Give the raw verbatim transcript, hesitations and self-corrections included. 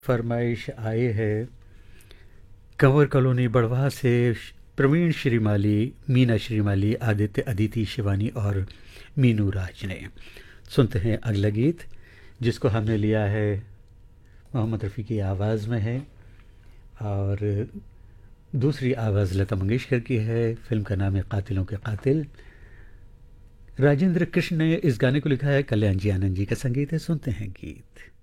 फरमाइश आई है कंवर कॉलोनी बड़वा से प्रवीण श्रीमाली, मीना श्रीमाली, आदित्य, अदिति, शिवानी और मीनू राज ने। सुनते हैं अगला गीत जिसको हमने लिया है, मोहम्मद रफ़ी की आवाज़ में है और दूसरी आवाज़ लता मंगेशकर की है। फिल्म का नाम है कातिलों के कातिल। राजेंद्र कृष्ण ने इस गाने को लिखा है, कल्याण जी आनंद जी का संगीत है। सुनते हैं गीत।